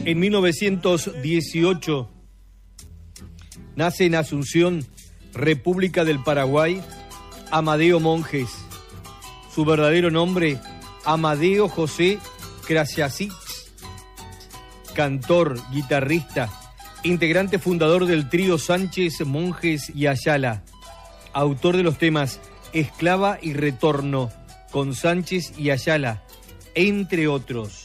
En 1918 nace en Asunción, República del Paraguay, Amadeo Monjes. Su verdadero nombre, Amadeo José Krasiasich, cantor, guitarrista, integrante fundador del trío Sánchez, Monjes y Ayala, autor de los temas Esclava y Retorno, con Sánchez y Ayala, entre otros.